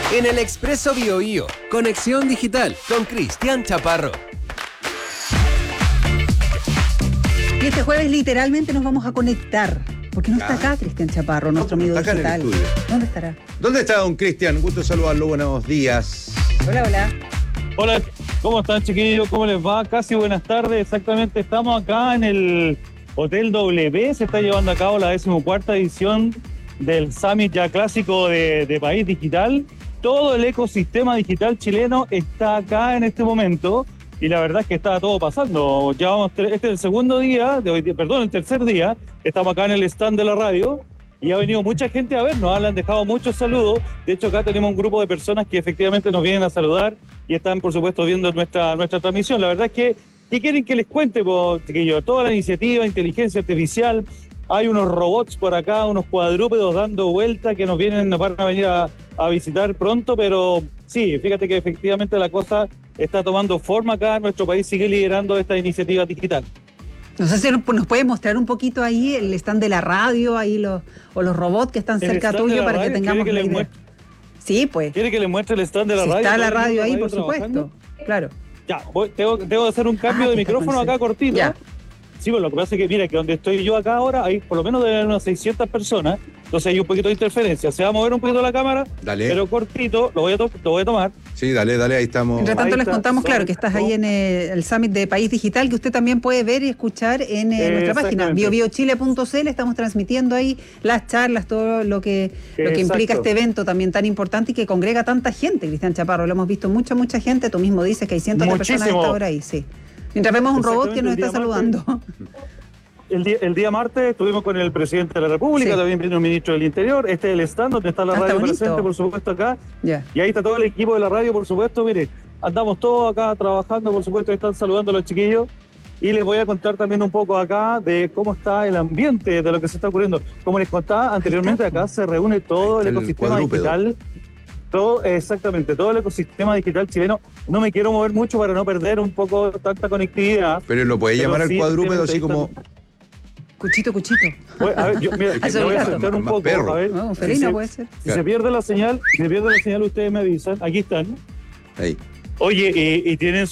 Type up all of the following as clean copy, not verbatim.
En el Expreso BioBio, Conexión Digital con Cristian Chaparro. Y este jueves literalmente nos vamos a conectar, porque no está acá Cristian Chaparro, nuestro amigo digital. ¿Dónde estará? ¿Dónde está don Cristian? Gusto saludarlo, buenos días. Hola, hola. Hola, ¿cómo están, chiquillos? ¿Cómo les va? Casi buenas tardes. Exactamente, estamos acá en el Hotel W. Se está llevando a cabo la 14ª edición del Summit ya clásico de País Digital. Todo el ecosistema digital chileno está acá en este momento y la verdad es que está todo pasando. Ya vamos, este es el segundo día, el tercer día. Estamos acá en el stand de la radio y ha venido mucha gente a vernos, le han dejado muchos saludos. De hecho, acá tenemos un grupo de personas que efectivamente nos vienen a saludar y están, por supuesto, viendo nuestra transmisión. La verdad es que, ¿qué quieren que les cuente, chiquillos? Toda la iniciativa, inteligencia artificial, hay unos robots por acá, unos cuadrúpedos dando vuelta que nos van a venir a visitar pronto, pero sí, fíjate que efectivamente la cosa está tomando forma acá, nuestro país sigue liderando esta iniciativa digital. No sé si nos puede mostrar un poquito ahí el stand de la radio, ahí los robots que están cerca tuyo para que tengamos la idea. Sí, pues. ¿Quiere que le muestre el stand de la radio? Está la radio ahí, por supuesto. Claro. Ya, tengo de hacer un cambio de micrófono acá cortito. Ya. Sí, pues lo que pasa es que, mira, que donde estoy yo acá ahora, hay por lo menos deben haber unas 600 personas, entonces hay un poquito de interferencia. Se va a mover un poquito la cámara, dale. Pero cortito, lo voy a tomar. Sí, dale, ahí estamos. Mientras tanto les contamos, claro, que estás ahí en el Summit de País Digital, que usted también puede ver y escuchar en nuestra página, biobiochile.cl. Estamos transmitiendo ahí las charlas, todo lo que implica este evento también tan importante y que congrega tanta gente, Cristian Chaparro. Lo hemos visto mucha gente, tú mismo dices que hay cientos de personas a esta hora ahí, sí. Mientras vemos un robot que nos está saludando. El día martes estuvimos con el presidente de la República, también vino el ministro del Interior. Este es el stand donde está la radio presente, por supuesto, acá. Y ahí está todo el equipo de la radio, por supuesto. Mire, andamos todos acá trabajando, por supuesto, están saludando a los chiquillos. Y les voy a contar también un poco acá de cómo está el ambiente, de lo que se está ocurriendo. Como les contaba anteriormente, acá se reúne todo el ecosistema digital. Todo el ecosistema digital chileno. No me quiero mover mucho para no perder un poco tanta conectividad. Pero lo puede llamar al cuadrúpedo así como... Cuchito. A ver, mira, le voy a acercar un poco. Perro. A ver, un felino puede ser. Si se pierde la señal, ustedes me avisan. Aquí están. Ahí. Oye, y tienen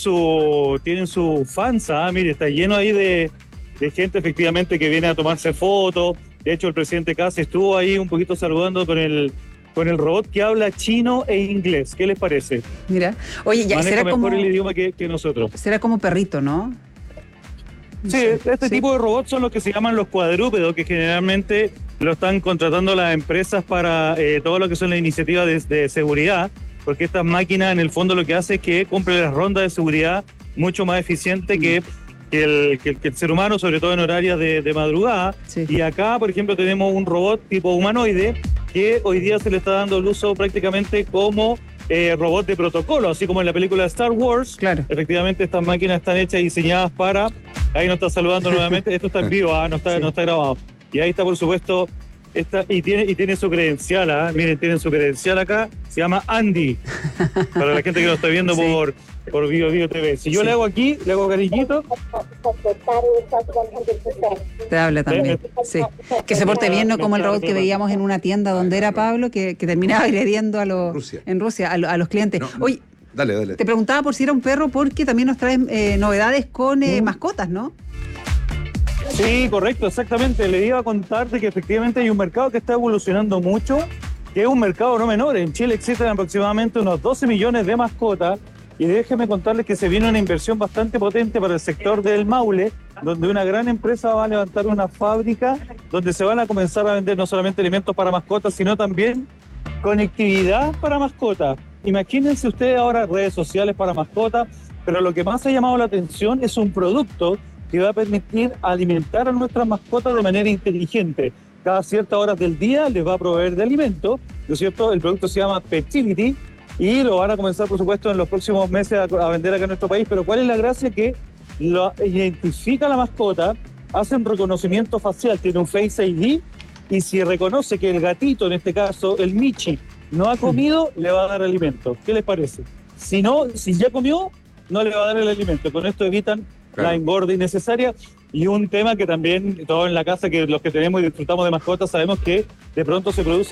su fans, mire, está lleno ahí de gente efectivamente que viene a tomarse fotos. De hecho, el presidente Kast estuvo ahí un poquito saludando con el robot que habla chino e inglés. ¿Qué les parece? Mira, oye, ya maneja será mejor como el idioma que nosotros. Será como perrito, ¿no? Sí, tipo de robots son los que se llaman los cuadrúpedos, que generalmente lo están contratando las empresas para todo lo que son las iniciativas de seguridad, porque estas máquinas en el fondo lo que hace es que cumplen las rondas de seguridad mucho más eficiente que el ser humano, sobre todo en horarios de madrugada. Sí. Y acá, por ejemplo, tenemos un robot tipo humanoide que hoy día se le está dando el uso prácticamente como robot de protocolo, así como en la película de Star Wars. Claro. Efectivamente, estas máquinas están hechas y diseñadas para... Ahí nos está saludando nuevamente. Esto está en vivo, no está grabado. Y ahí está, por supuesto, y tiene su credencial. Miren, tienen su credencial acá. Se llama Andy. Para la gente que lo está viendo por Bio TV. Si yo le hago aquí, le hago cariñito. Te habla también. Sí. Que se porte bien, no como el robot que veíamos en una tienda donde era Pablo, que terminaba agrediendo en Rusia a los clientes. No. Oye, dale. Te preguntaba por si era un perro, porque también nos traen novedades con mascotas, ¿no? Sí, correcto, exactamente. Le iba a contarte que efectivamente hay un mercado que está evolucionando mucho, que es un mercado no menor. En Chile existen aproximadamente unos 12 millones de mascotas. Y déjenme contarles que se viene una inversión bastante potente para el sector del Maule, donde una gran empresa va a levantar una fábrica donde se van a comenzar a vender no solamente alimentos para mascotas, sino también conectividad para mascotas. Imagínense ustedes ahora redes sociales para mascotas, pero lo que más ha llamado la atención es un producto que va a permitir alimentar a nuestras mascotas de manera inteligente. Cada ciertas horas del día les va a proveer de alimento, ¿no es cierto? El producto se llama Petility, y lo van a comenzar, por supuesto, en los próximos meses a vender acá en nuestro país. Pero ¿cuál es la gracia? Que lo identifica la mascota, hace un reconocimiento facial, tiene un Face ID, y si reconoce que el gatito, en este caso el Michi, no ha comido, le va a dar alimento. ¿Qué les parece? Si ya comió, no le va a dar el alimento. Con esto evitan la engorda innecesaria. Y un tema que también todos en la casa, que los que tenemos y disfrutamos de mascotas, sabemos que de pronto se produce